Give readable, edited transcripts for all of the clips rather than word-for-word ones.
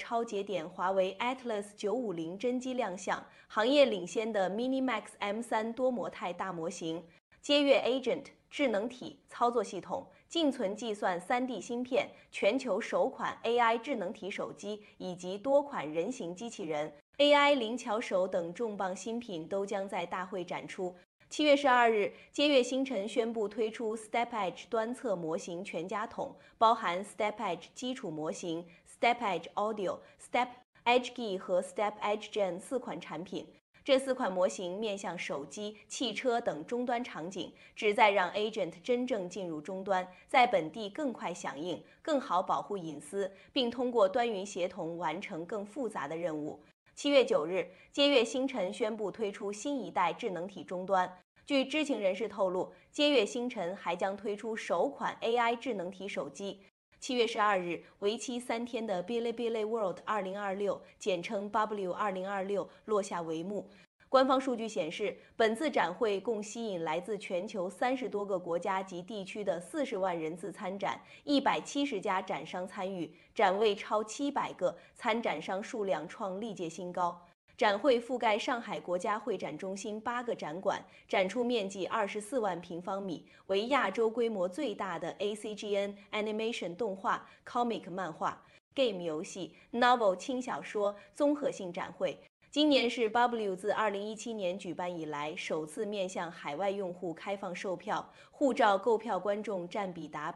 超节点华为 Atlas 950真机亮相，行业领先的 MiniMax M3多模态大模型，接跃 Agent 智能体操作系统。静存计算 3D 芯片、全球首款 AI 智能体手机以及多款人形机器人、AI 灵巧手等重磅新品都将在大会展出。7月12日，接跃星辰宣布推出 Step Edge 端侧模型全家桶，包含 Step Edge 基础模型、Step Edge Audio、Step Edge G 和 Step Edge Gen 4款产品。这4款模型面向手机、汽车等终端场景，旨在让 Agent 真正进入终端，在本地更快响应，更好保护隐私，并通过端云协同完成更复杂的任务。7月9日，接跃星辰宣布推出新一代智能体终端。据知情人士透露，接跃星辰还将推出首款 AI 智能体手机。7月12日，为期3天的 Bilibili World 2026，简称 W 2026落下帷幕。官方数据显示，本次展会共吸引来自全球30多个国家及地区的40万人次参展，170家展商参与，展位超700个，参展商数量创历届新高。展会覆盖上海国家会展中心8个展馆，展出面积24万平方米，为亚洲规模最大的 ACGN Animation 动画、Comic 漫画、Game 游戏、Novel 轻小说综合性展会。今年是 W 自2017年举办以来首次面向海外用户开放售票，护照购票观众占比达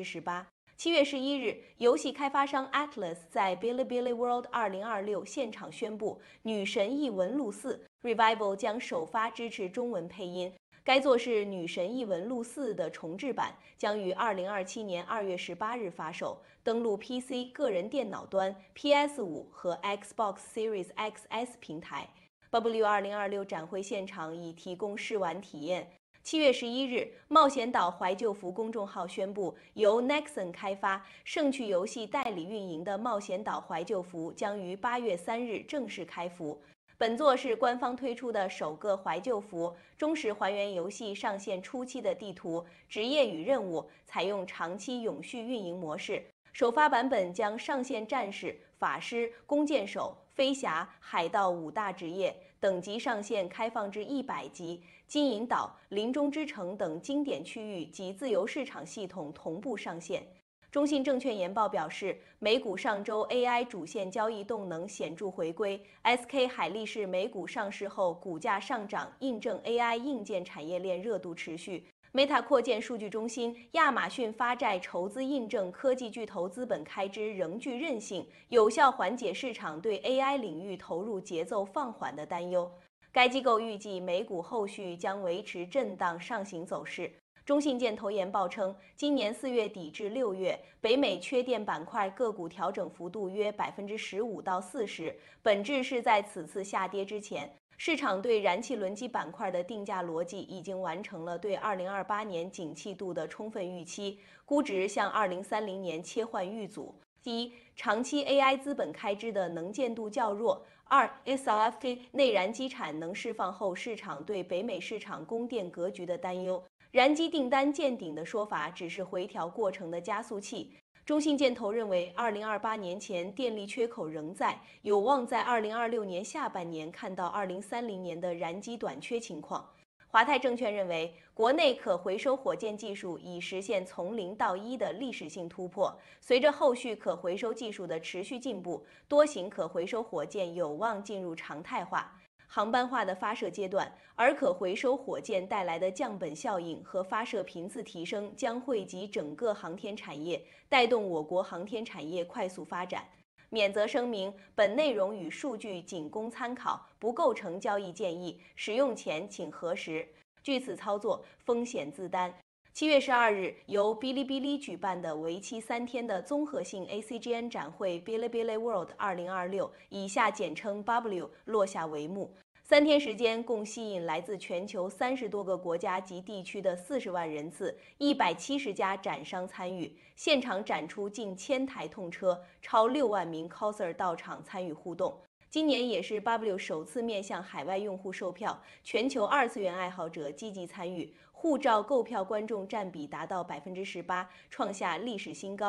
18%。7月11日，游戏开发商 Atlas 在 Bilibili World 2026现场宣布，《女神异闻录4 Revival》将首发支持中文配音。该作是《女神异闻录4》的重制版，将于2027年2月18日发售，登陆 PC 个人电脑端、PS5 和 Xbox Series XS 平台。W 2026展会现场已提供试玩体验。7月11日，冒险岛怀旧服公众号宣布，由 Nexon 开发、盛趣游戏代理运营的冒险岛怀旧服将于8月3日正式开服。本作是官方推出的首个怀旧服，忠实还原游戏上线初期的地图、职业与任务，采用长期永续运营模式。首发版本将上线战士、法师、弓箭手、飞侠、海盗5大职业，等级上限开放至100级。金银岛、林中之城等经典区域及自由市场系统同步上线。中信证券研报表示，美股上周 AI 主线交易动能显著回归 ，SK 海力士美股上市后股价上涨，印证 AI 硬件产业链热度持续。Meta 扩建数据中心，亚马逊发债筹资，印证科技巨头资本开支仍具韧性，有效缓解市场对 AI 领域投入节奏放缓的担忧。该机构预计美股后续将维持震荡上行走势。中信建投研报称，今年4月底至6月，北美缺电板块个股调整幅度约15%到40%，本质是在此次下跌之前，市场对燃气轮机板块的定价逻辑已经完成了对2028年景气度的充分预期，估值向2030年切换预组。第一，长期 AI 资本开支的能见度较弱；2 ，SLFK 内燃机产能释放后，市场对北美市场供电格局的担忧。燃机订单见顶的说法只是回调过程的加速器。中信建投认为，2028年前电力缺口仍在，有望在2026年下半年看到2030年的燃机短缺情况。华泰证券认为，国内可回收火箭技术已实现从0到1的历史性突破。随着后续可回收技术的持续进步，多型可回收火箭有望进入常态化、航班化的发射阶段，而可回收火箭带来的降本效应和发射频次提升将惠及整个航天产业，带动我国航天产业快速发展。免责声明：本内容与数据仅供参考，不构成交易建议，使用前请核实。据此操作，风险自担。7月12日，由哔哩哔哩举办的为期3天的综合性 ACGN 展会 Bilibili World 2026，以下简称 W， 落下帷幕。3天时间，共吸引来自全球30多个国家及地区的40万人次，170家展商参与，现场展出近1000台痛车，超6万名 coser 到场参与互动。今年也是 W 首次面向海外用户售票，全球2次元爱好者积极参与，护照购票观众占比达到18%，创下历史新高。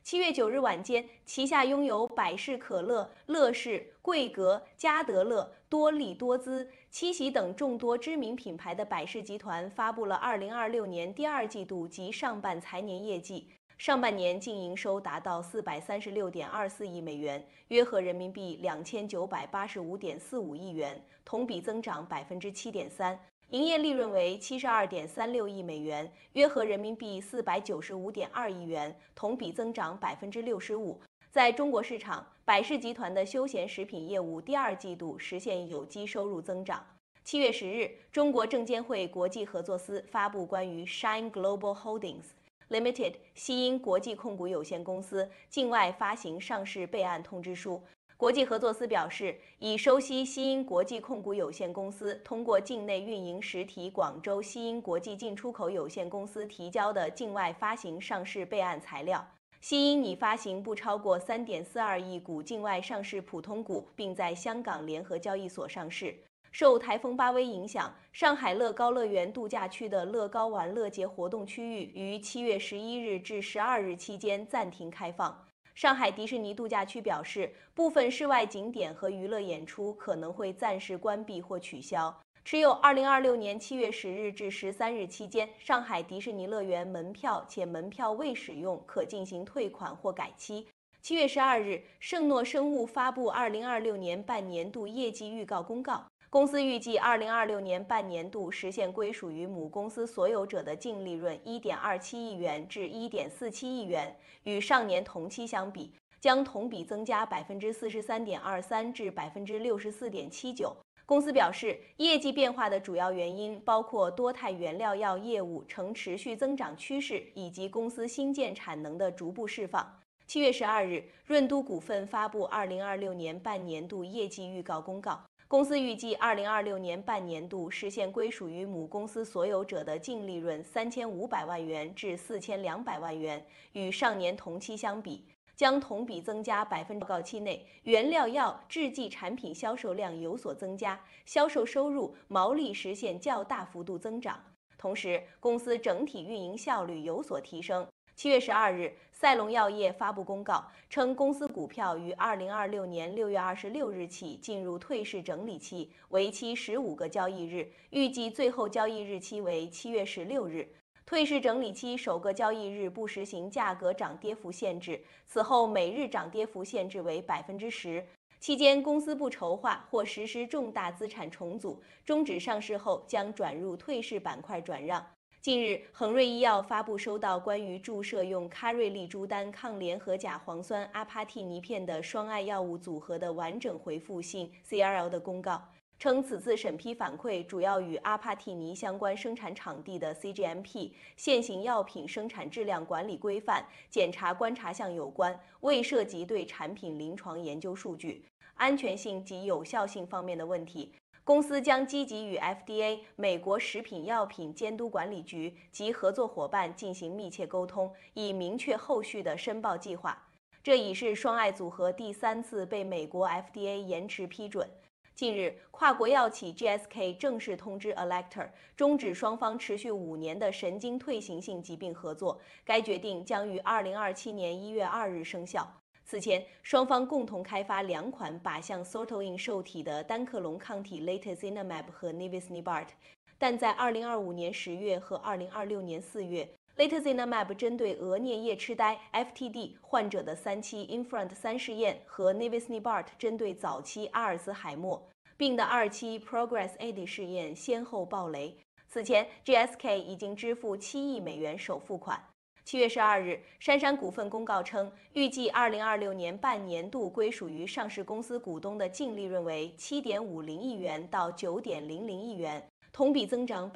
月9日晚间，旗下拥有百事可乐、乐事、桂格、嘉德乐、多力多滋、七喜等众多知名品牌的百事集团发布了2026年第二季度及上半财年业绩。上半年净营收达到436.24亿美元，约合人民币2985.45亿元，同比增长7.3%。营业利润为72.36亿美元，约合人民币495.2亿元，同比增长65%。在中国市场，百事集团的休闲食品业务第二季度实现有机收入增长。7月10日，中国证监会国际合作司发布关于 Shine Global Holdings Limited 西英国际控股有限公司境外发行上市备案通知书。国际合作司表示，已收悉西英国际控股有限公司通过境内运营实体广州西英国际进出口有限公司提交的境外发行上市备案材料。西英拟发行不超过3.42亿股境外上市普通股，并在香港联合交易所上市。受台风巴威影响，上海乐高乐园度假区的乐高玩乐节活动区域于7月11日至12日期间暂停开放。上海迪士尼度假区表示，部分室外景点和娱乐演出可能会暂时关闭或取消。持有2026年7月10日至13日期间上海迪士尼乐园门票且门票未使用，可进行退款或改期。7月12日，圣诺生物发布2026年半年度业绩预告公告。公司预计2026年半年度实现归属于母公司所有者的净利润1.27亿元至1.47亿元，与上年同期相比，将同比增加43.23%至64.79%。公司表示，业绩变化的主要原因包括多肽原料药业务呈持续增长趋势，以及公司新建产能的逐步释放。7月12日，润都股份发布2026年半年度业绩预告公告。公司预计2026年半年度实现归属于母公司所有者的净利润3500万元至4200万元，与上年同期相比，将同比增加%。报告期内，原料药制剂产品销售量有所增加，销售收入、毛利实现较大幅度增长。同时，公司整体运营效率有所提升。7月12日，赛隆药业发布公告称，公司股票于2026年6月26日起进入退市整理期，为期15个交易日，预计最后交易日期为7月16日。退市整理期首个交易日不实行价格涨跌幅限制，此后每日涨跌幅限制为10%。期间，公司不筹划或实施重大资产重组，终止上市后将转入退市板块转让。近日，恒瑞医药发布收到关于注射用卡瑞利珠丹抗联合甲磺酸阿帕替尼片的双肽药物组合的完整回复性 CRL 的公告，称此次审批反馈主要与阿帕替尼相关生产场地的 CGMP 现行药品生产质量管理规范检查观察项有关，未涉及对产品临床研究数据、安全性及有效性方面的问题。公司将积极与 FDA 美国食品药品监督管理局及合作伙伴进行密切沟通，以明确后续的申报计划。这已是双肽组合第3次被美国 FDA 延迟批准。近日，跨国药企 GSK 正式通知 Alector 终止双方持续5年的神经退行性疾病合作，该决定将于2027年1月2日生效。此前，双方共同开发2款靶向 sortoin 受体的单克隆抗体 Latozinemab 和 Nivisnibart， 但在2025年10月和2026年4月，Latozinemab 针对额颞叶痴呆 (FTD) 患者的3期 INFRONT-3试验和 Nivisnibart 针对早期阿尔兹海默病的2期 PROGRESS-AD 试验先后爆雷。此前 ，GSK 已经支付7亿美元首付款。7月12日，杉杉股份公告称，预计2026年半年度归属于上市公司股东的净利润为7.50亿元到9.00亿元，同比增长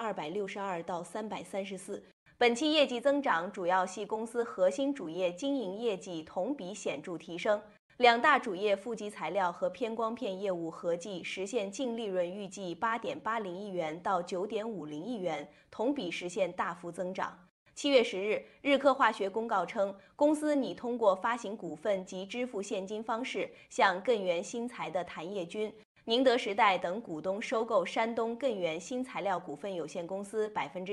262%到334%。本期业绩增长主要系公司核心主业经营业绩同比显著提升，两大主业负极材料和偏光片业务合计实现净利润预计8.80亿元到9.50亿元，同比实现大幅增长。7月10日，日科化学公告称，公司拟通过发行股份及支付现金方式向艮元新材的谭烨军、 宁德时代等股东收购山东艮源新材料股份有限公司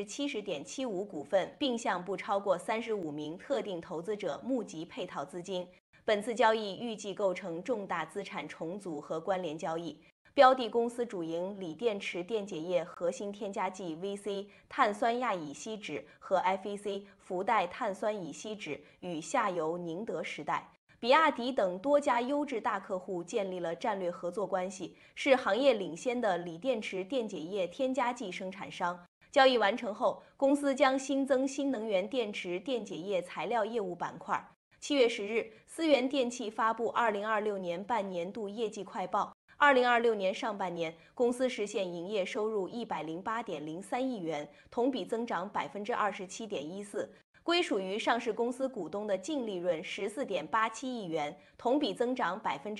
70.75%股份，并向不超过35名特定投资者募集配套资金。本次交易预计构成重大资产重组和关联交易。标的公司主营锂电池电解液核心添加剂 VC 碳酸亚乙烯酯和 FEC 氟代碳酸乙烯酯与下游宁德时代、比亚迪等多家优质大客户建立了战略合作关系，是行业领先的锂电池电解液添加剂生产商。交易完成后，公司将新增新能源电池电解液材料业务板块。7月10日，思源电器发布2026年半年度业绩快报。2026年上半年，公司实现营业收入108.03亿元，同比增长27.14%，归属于上市公司股东的净利润14.87亿元，同比增长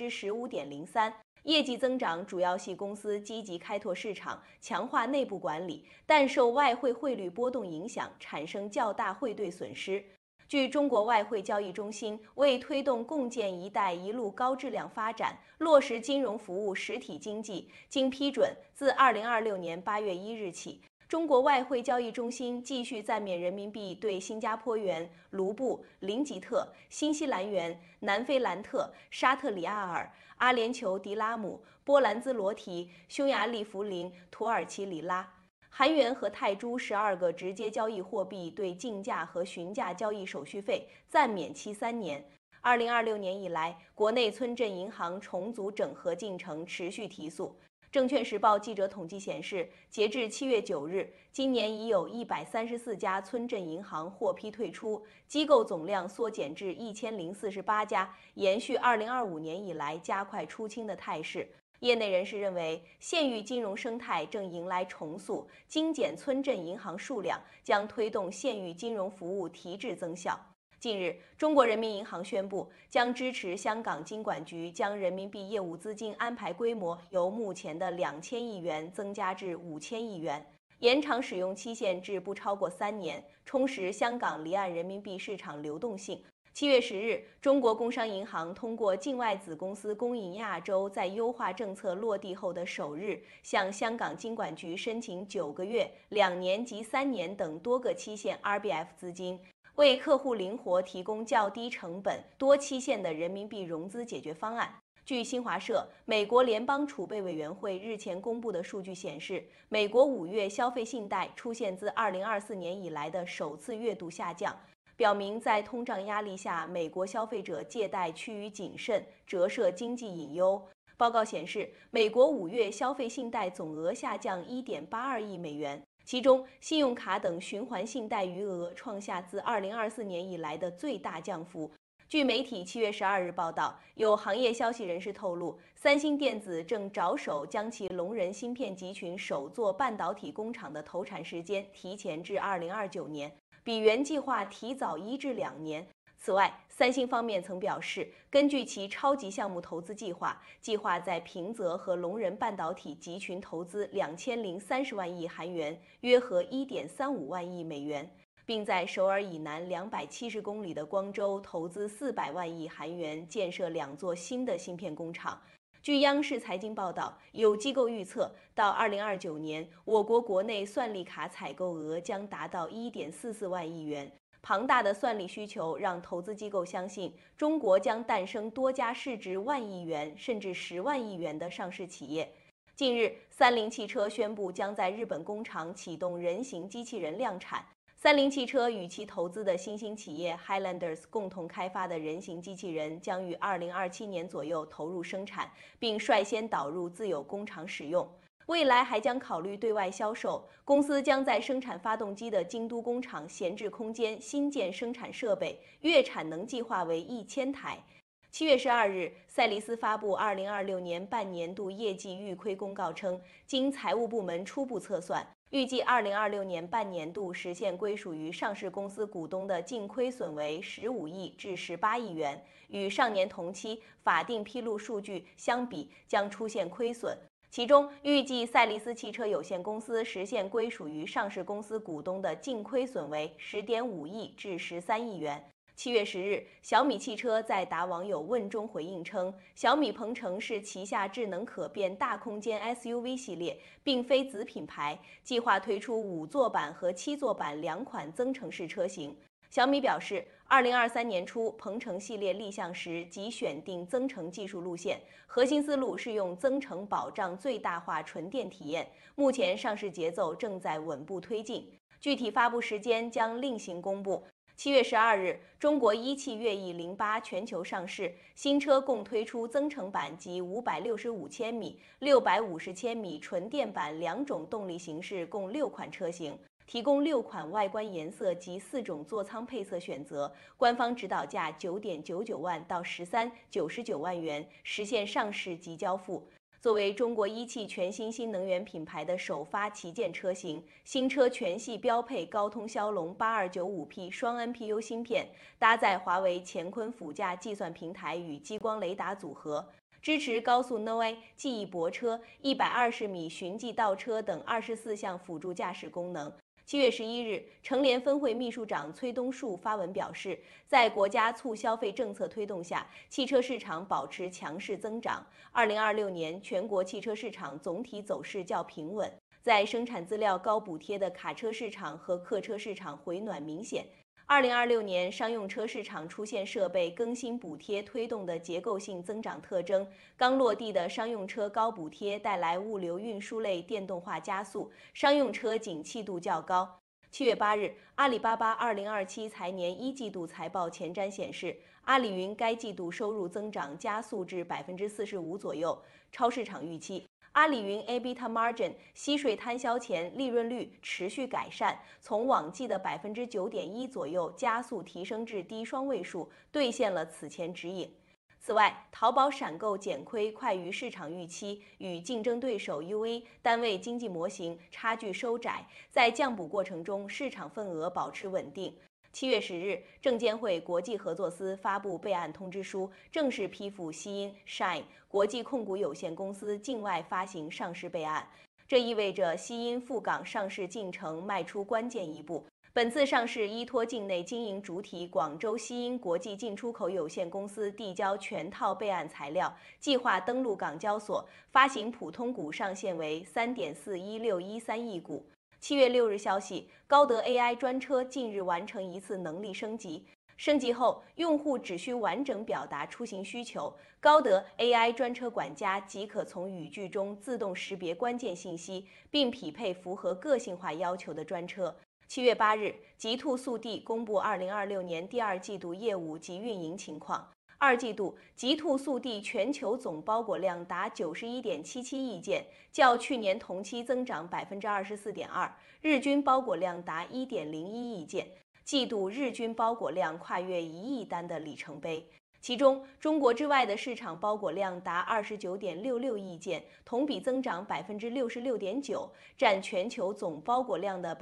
15.03%。业绩增长主要系公司积极开拓市场，强化内部管理，但受外汇汇率波动影响，产生较大汇兑损失。据中国外汇交易中心，为推动共建“一带一路”高质量发展，落实金融服务实体经济，经批准，自2026年8月1日起，中国外汇交易中心继续暂免人民币对新加坡元、卢布、林吉特、新西兰元、南非兰特、沙特里亚尔、阿联酋迪拉姆、波兰兹罗提、匈牙利福林、土耳其里拉、韩元和泰铢12个直接交易货币对竞价和询价交易手续费暂免期3年。2026年以来，国内村镇银行重组整合进程持续提速。证券时报记者统计显示，截至7月9日，今年已有134家村镇银行获批退出，机构总量缩减至1048家，延续2025年以来加快出清的态势。业内人士认为，县域金融生态正迎来重塑，精简村镇银行数量将推动县域金融服务提质增效。近日，中国人民银行宣布，将支持香港金管局将人民币业务资金安排规模由目前的2000亿元增加至5000亿元，延长使用期限至不超过3年，充实香港离岸人民币市场流动性。7月10日，中国工商银行通过境外子公司工银亚洲在优化政策落地后的首日，向香港金管局申请9个月、2年及3年等多个期限 RBF 资金，为客户灵活提供较低成本、多期限的人民币融资解决方案。据新华社，美国联邦储备委员会日前公布的数据显示，美国5月消费信贷出现自2024年以来的首次月度下降，表明在通胀压力下，美国消费者借贷趋于谨慎，折射经济隐忧。报告显示，美国5月消费信贷总额下降1.82亿美元，其中信用卡等循环信贷余额创下自2024年以来的最大降幅。据媒体7月12日报道，有行业消息人士透露，三星电子正着手将其龙仁芯片集群首座半导体工厂的投产时间提前至2029年，比原计划提早1至2年。此外，三星方面曾表示，根据其超级项目投资计划，计划在平泽和龙仁半导体集群投资2030万亿韩元，约合1.35万亿美元，并在首尔以南270公里的光州投资400万亿韩元建设2座新的芯片工厂。据央视财经报道，有机构预测，到2029年，我国国内算力卡采购额将达到1.44万亿元。庞大的算力需求让投资机构相信，中国将诞生多家市值1万亿元甚至10万亿元的上市企业。近日，三菱汽车宣布将在日本工厂启动人形机器人量产。三菱汽车与其投资的新兴企业 Highlanders 共同开发的人形机器人将于2027年左右投入生产，并率先导入自有工厂使用。未来还将考虑对外销售。公司将在生产发动机的京都工厂闲置空间新建生产设备，月产能计划为1000台。7月12日，赛力斯发布2026年半年度业绩预亏公告称，经财务部门初步测算，预计2026年半年度实现归属于上市公司股东的净亏损为15亿至18亿元，与上年同期法定披露数据相比将出现亏损。其中，预计赛力斯汽车有限公司实现归属于上市公司股东的净亏损为10.5亿至13亿元。 7月10日，小米汽车在答网友问中回应称，小米鹏程是旗下智能可变大空间 SUV 系列，并非子品牌，计划推出5座版和7座版2款增程式车型。小米表示，2023年初鹏程系列立项时即选定增程技术路线，核心思路是用增程保障最大化纯电体验。目前上市节奏正在稳步推进，具体发布时间将另行公布。7月12日，中国一汽悦翼08全球上市，新车共推出增程版及565千米、650千米纯电版2种动力形式，共6款车型，提供6款外观颜色及4种座舱配色选择，官方指导价9.99万到13.99万元，实现上市即交付。作为中国一汽全新新能源品牌的首发旗舰车型，新车全系标配高通骁龙 8295P 双 NPU 芯片，搭载华为乾坤辅驾计算平台与激光雷达组合，支持高速 NOA 记忆泊车、120米循迹倒车等24项辅助驾驶功能。7月11日，成联分会秘书长崔东树发文表示，在国家促消费政策推动下，汽车市场保持强势增长。2026年全国汽车市场总体走势较平稳，在生产资料高补贴的卡车市场和客车市场回暖明显。2026年商用车市场出现设备更新补贴推动的结构性增长特征，刚落地的商用车高补贴带来物流运输类电动化加速，商用车景气度较高。7月8日，阿里巴巴2027财年1季度财报前瞻显示，阿里云该季度收入增长加速至45%左右，超市场预期。阿里云 EBITDA margin 息税摊销前利润率持续改善，从往季的9.1%左右加速提升至低双位数，兑现了此前指引。此外，淘宝闪购减亏快于市场预期，与竞争对手 UA 单位经济模型差距收窄，在降补过程中市场份额保持稳定。7月10日，证监会国际合作司发布备案通知书，正式批复西因 Shine 国际控股有限公司境外发行上市备案。这意味着西因赴港上市进程迈出关键一步。本次上市依托境内经营主体广州西因国际进出口有限公司递交全套备案材料，计划登陆港交所，发行普通股上限为3.41613亿股。7月6日消息，高德 AI 专车近日完成一次能力升级。升级后，用户只需完整表达出行需求，高德 AI 专车管家即可从语句中自动识别关键信息，并匹配符合个性化要求的专车。7月8日，极兔速递公布2026年第2季度业务及运营情况。2季度，极兔速递全球总包裹量达91.77亿件，较去年同期增长24.2%，日均包裹量达1.01亿件，季度日均包裹量跨越1亿单的里程碑。其中，中国之外的市场包裹量达29.66亿件，同比增长66.9%，占全球总包裹量的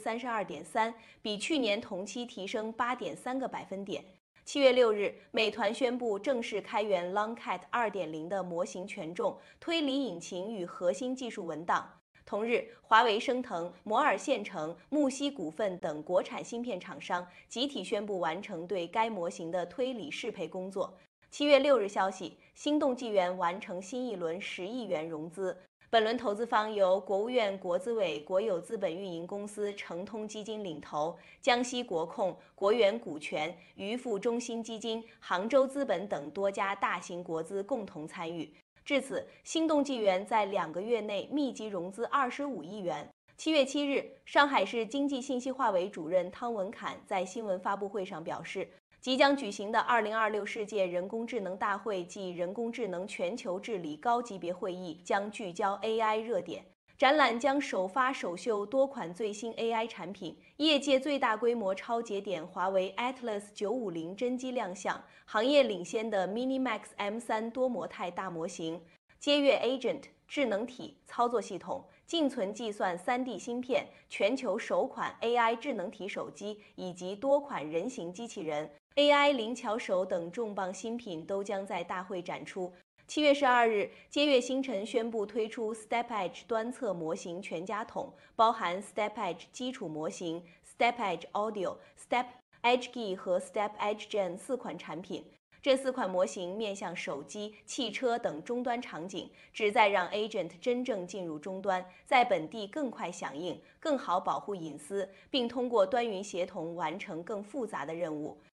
32.3%，比去年同期提升8.3个百分点。7月6日，美团宣布正式开源 Longcat 2.0的模型权重、推理引擎与核心技术文档。同日，华为、升腾、摩尔线程、木犀股份等国产芯片厂商集体宣布完成对该模型的推理适配工作。7月6日消息，心动纪元完成新一轮10亿元融资。本轮投资方由国务院国资委国有资本运营公司诚通基金领投，江西国控、国元股权、渔富中心基金、杭州资本等多家大型国资共同参与。至此，心动纪元在2个月内密集融资25亿元。7月7日，上海市经济信息化委主任汤文侃在新闻发布会上表示，即将举行的2026世界人工智能大会暨人工智能全球治理高级别会议将聚焦 AI 热点。展览将首发首秀多款最新 AI 产品，业界最大规模超节点华为 Atlas 950真机亮相，行业领先的 MiniMax M3 多模态大模型，接跃 Agent 智能体操作系统，静存计算 3D 芯片，全球首款 AI 智能体手机以及多款人形机器人、AI 灵巧手等重磅新品都将在大会展出。7月12日，接跃星辰宣布推出 StepEdge 端侧模型全家桶，包含 StepEdge 基础模型、StepEdge Audio、 EdgeGee 和 Step Edge Gen 4款产品。这4款模型面向手机、汽车等终端场景，旨在让 Agent 真正进入终端，在本地更快响应，更好保护隐私，并通过端云协同完成更复杂的任务。